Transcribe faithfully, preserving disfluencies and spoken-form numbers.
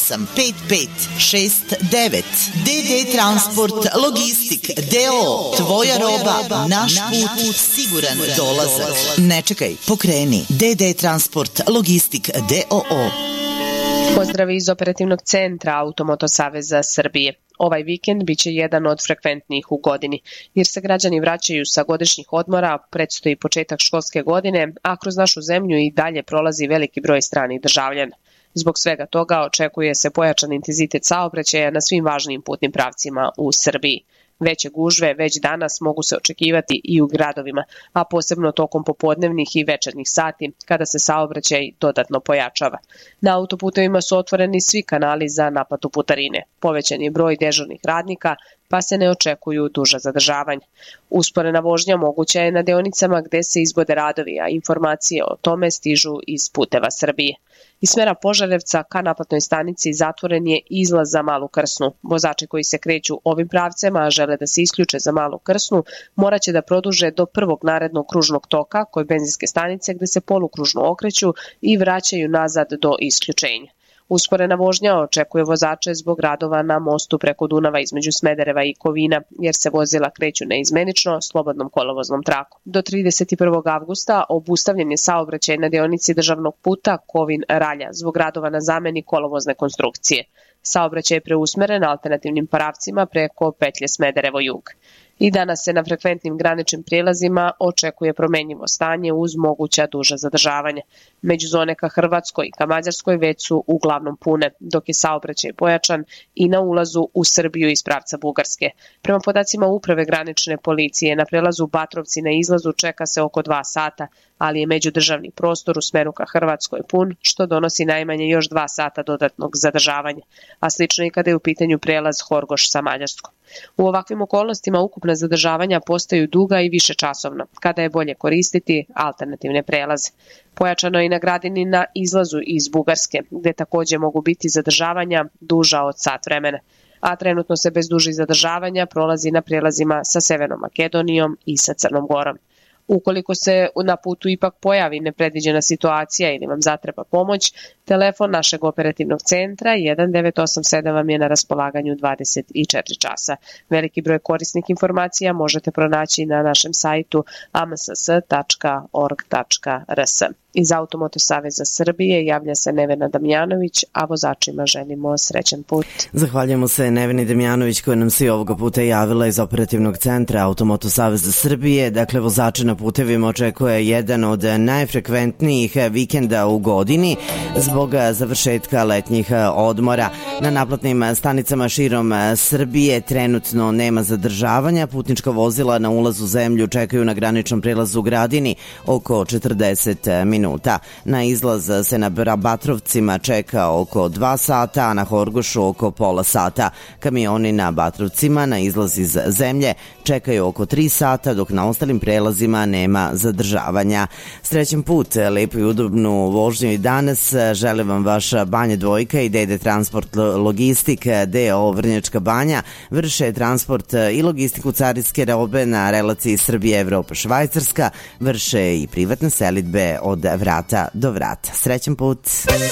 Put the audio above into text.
osam pet pet šest devet. D D Transport Logistik D O O. Tvoja roba, naš put, siguran dolazak. Ne čekaj, pokreni. D D Transport Logistik D O O. Pozdrav iz operativnog centra Automoto Saveza Srbije. Ovaj vikend biće jedan od frekventnijih u godini, jer se građani vraćaju sa godišnjih odmora, predstoji početak školske godine, a kroz našu zemlju i dalje prolazi veliki broj stranih državljana. Zbog svega toga očekuje se pojačan intenzitet saobraćaja na svim važnim putnim pravcima u Srbiji. Veće gužve već danas mogu se očekivati i u gradovima, a posebno tokom popodnevnih i večernjih sati kada se saobraćaj dodatno pojačava. Na autoputevima su otvoreni svi kanali za naplatu putarine. Povećan je broj dežurnih radnika, pa se ne očekuju duža zadržavanja. Usporena vožnja moguća je na deonicama gde se izvode radovi, a informacije o tome stižu iz Puteva Srbije. Iz smera Požarevca ka naplatnoj stanici zatvoren je izlaz za Malu Krsnu. Vozači koji se kreću ovim pravcema, a žele da se isključe za Malu Krsnu, moraće da produže do prvog narednog kružnog toka kod benzinske stanice gde se polukružno okreću i vraćaju nazad do isključenja. Usporena vožnja očekuje vozače zbog radova na mostu preko Dunava između Smedereva i Kovina, jer se vozila kreću neizmenično slobodnom kolovoznom trakom. Do trideset prvog avgusta obustavljen je saobraćaj na deonici državnog puta Kovin-Ralja zbog radova na zameni kolovozne konstrukcije. Saobraćaj je preusmeren alternativnim pravcima preko petlje Smederevo-Jug. I danas se na frekventnim graničnim prijelazima očekuje promenjivo stanje uz moguća duža zadržavanja. Međuzone ka Hrvatskoj i ka Mađarskoj već su uglavnom pune, dok je saobraćaj pojačan i na ulazu u Srbiju iz pravca Bugarske. Prema podacima Uprave granične policije, na prelazu Batrovci na izlazu čeka se oko dva sata, ali je međudržavni prostor u smeru ka Hrvatskoj pun, što donosi najmanje još dva sata dodatnog zadržavanja, a slično i kada je u pitanju prelaz Horgoš sa Mađarskom. U ovakvim okolnostima ukupna zadržavanja postaju duga i višečasovna, kada je bolje koristiti alternativne prelaze. Pojačano je i na Gradini na izlazu iz Bugarske, gde takođe mogu biti zadržavanja duža od sat vremena, a trenutno se bez dužih zadržavanja prolazi na prelazima sa Severnom Makedonijom i sa Crnom Gorom. Ukoliko se na putu ipak pojavi nepredviđena situacija ili vam zatreba pomoć, telefon našeg operativnog centra jedan devet osam sedam vam je na raspolaganju dvadeset četiri časa. Veliki broj korisnih informacija možete pronaći na našem sajtu a m s s tačka org tačka r s. Iz Automoto Saveza Srbije javlja se Nevena Damjanović, a vozačima želimo srećan put. Zahvaljujemo se Neveni Damjanović koja nam se i ovoga puta javila iz operativnog centra Automoto Saveza Srbije. Dakle, vozače na putevima očekuje jedan od najfrekventnijih vikenda u godini zbog završetka letnjih odmora. Na naplatnim stanicama širom Srbije trenutno nema zadržavanja. Putnička vozila na ulazu u zemlju čekaju na graničnom prelazu u Gradini oko četrdeset minuta. Na izlaz se na Batrovcima čeka oko dva sata, a na Horgošu oko pola sata. Kamioni na Batrovcima na izlaz iz zemlje čekaju oko tri sata, dok na ostalim prelazima nema zadržavanja. Srećan put, lepu i udobnu vožnju i danas. Žele vam vaša Banja Dvojka i D D Transport Logistik D O O Vrnjačka Banja. Vrše transport i logistiku carinske robe na relaciji Srbije, Evropa, Švajcarska. Vrše i privatne selidbe od vrata do vrata. Srećan put!